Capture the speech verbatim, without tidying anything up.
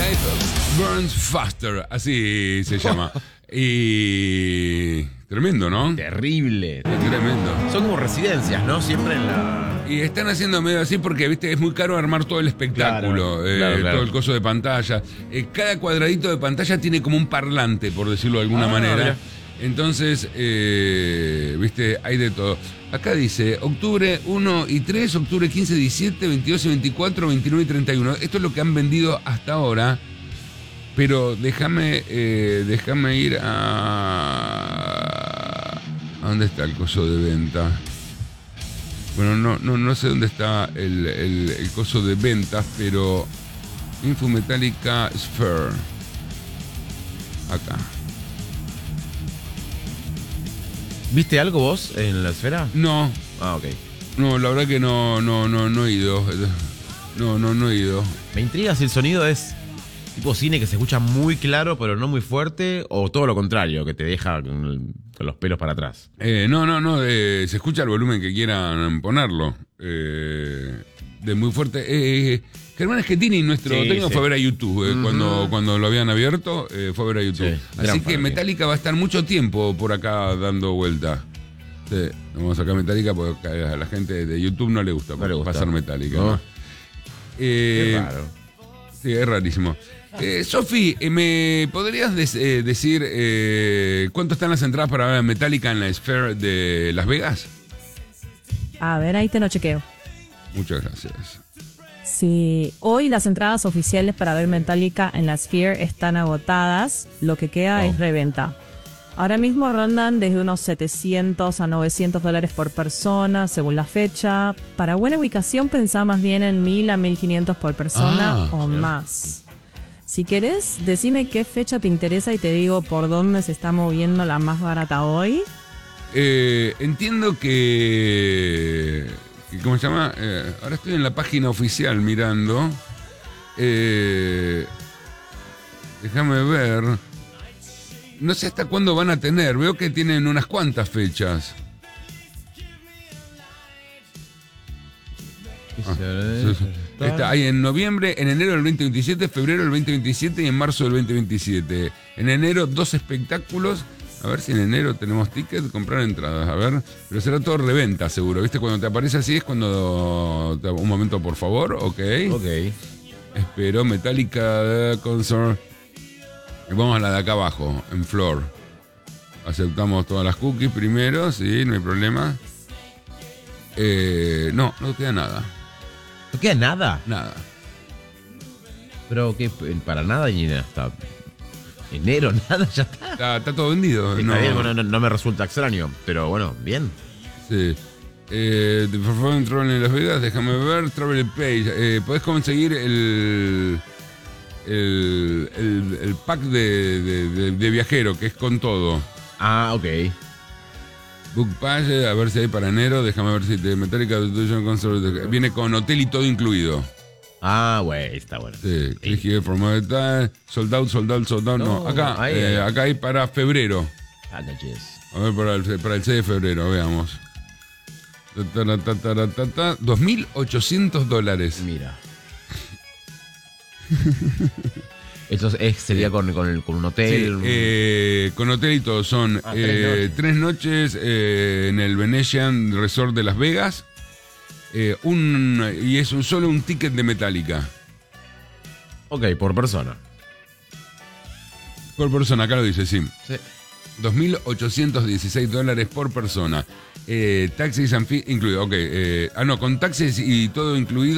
Life Burns Faster, así se llama. Y tremendo, ¿no? Terrible. Tremendo. Son como residencias, ¿no? Siempre en la... Y están haciendo medio así porque, viste, es muy caro armar todo el espectáculo, Claro, eh, claro, claro. todo el coso de pantalla. Eh, cada cuadradito de pantalla tiene como un parlante, por decirlo de alguna Ah, manera. mira. Entonces, eh, viste, hay de todo. Acá dice, octubre uno y tres, octubre quince, diecisiete, veintidós y veinticuatro, veintinueve y treinta y uno. Esto es lo que han vendido hasta ahora. Pero déjame, eh, déjame ir a... ¿A dónde está el coso de venta? Bueno, no, no, no sé dónde está el, el, el coso de ventas, pero Info Metallica Sphere. Acá. ¿Viste algo vos en la esfera? No, Ah, ok. no, la verdad que no, no, no, no he ido. No, no, no he ido. Me intriga si el sonido es tipo cine que se escucha muy claro pero no muy fuerte, o todo lo contrario, que te deja con, el- con los pelos para atrás. Eh, no, no, no, eh, se escucha el volumen que quieran ponerlo. Eh, de muy fuerte. Eh, Germán Schettini, nuestro Sí, técnico, sí. fue a ver a YouTube. eh, Ujú. cuando, cuando lo habían abierto, eh, fue a ver a YouTube. Sí, gran Así que fanático. Metallica va a estar mucho tiempo por acá dando vuelta. Sí, vamos a sacar Metallica porque a la gente de YouTube no le gusta, No le gusta. pasar Metallica. No. ¿no? Eh, Qué raro. Sí, es rarísimo. Eh, Sofi, eh, ¿me podrías des- eh, decir eh, cuánto están las entradas para ver a Metallica en la Sphere de Las Vegas? A ver, ahí te lo chequeo. Muchas gracias. Sí, hoy las entradas oficiales para ver Metallica en la Sphere están agotadas. Lo que queda Oh. es reventa. Ahora mismo rondan desde unos setecientos a novecientos dólares por persona, según la fecha. Para buena ubicación, pensá más bien en mil a mil quinientos por persona Ah, o bien. más. Si querés, decime qué fecha te interesa y te digo por dónde se está moviendo la más barata hoy. Eh, entiendo que, que... ¿Cómo se llama? Eh, ahora estoy en la página oficial mirando. Eh, déjame ver. No sé hasta cuándo van a tener. Veo que tienen unas cuantas fechas. Ah, sí, sí. Está ahí en noviembre, en enero del veinte veintisiete, febrero del veinte veintisiete y en marzo del veinte veintisiete. En enero dos espectáculos. A ver si en enero tenemos tickets, comprar entradas. A ver, pero será todo reventa seguro. ¿Viste? Cuando te aparece así es cuando... Un momento, por favor. Ok. Ok. Espero Metallica Concert. Y vamos a la de acá abajo, en Floor. Aceptamos todas las cookies primero, sí, no hay problema. Eh, no, no queda nada. ¿No queda nada? Nada. Pero que para nada y hasta enero, nada, ya está. Está, está todo vendido. Está no, bien, bueno, no, no me resulta extraño, pero bueno, bien. Sí. Eh, The Performance Travel en Las Vegas, déjame ver. Travel Page. Eh, podés conseguir el. El, el, el pack de, de, de, de viajero, que es con todo. Ah, ok. Book Page, a ver si hay para enero. Déjame ver si te Metallica Concert. Viene con hotel y todo incluido. Ah, güey, está bueno. Sí, click here for more details. Sold out, sold out, sold out. No, No, acá, ahí, eh, ahí. acá hay para febrero. Packages. A ver, para el, para el seis de febrero, veamos. Ta, ta, ta, ta, ta, ta, ta. dos mil ochocientos dólares. Mira. Eso es, sería con, con, el- con un Sí, hotel. eh, con hotel y todo. Son Ah, eh, tres noches. tres noches eh, en el Venetian Resort de Las Vegas. Eh, un, y es un, solo un ticket de Metallica. Ok, por persona. Por persona, acá lo dice, sí. Sí. dos mil ochocientos dieciséis dólares por persona. Eh, taxis and fee incluido. Ok. Eh, ah, no, con taxis y todo incluido.